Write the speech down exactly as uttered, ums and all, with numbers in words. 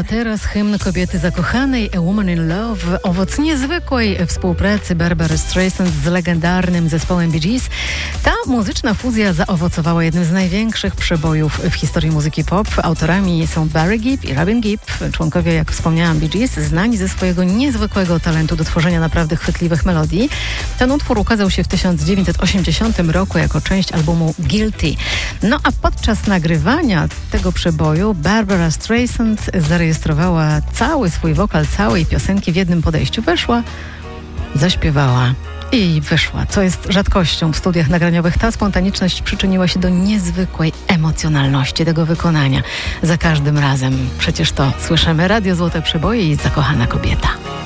A teraz hymn kobiety zakochanej, A Woman in Love, owoc niezwykłej współpracy Barbary Streisand z legendarnym zespołem Bee Gees. Ta muzyczna fuzja zaowocowała jednym z największych przebojów w historii muzyki pop. Autorami są Barry Gibb i Robin Gibb, członkowie, jak wspomniałam, Bee Gees, znani ze swojego niezwykłego talentu do tworzenia naprawdę chwytliwych melodii. Ten utwór ukazał się w tysiąc dziewięćset osiemdziesiątym roku jako część albumu Guilty. No a podczas nagrywania tego przeboju Barbara Streisand zarejestrowała cały swój wokal całej piosenki w jednym podejściu. Weszła, zaśpiewała i wyszła, co jest rzadkością w studiach nagraniowych. Ta spontaniczność przyczyniła się do niezwykłej emocjonalności tego wykonania. Za każdym razem przecież to słyszymy. Radio Złote Przeboje i Zakochana Kobieta.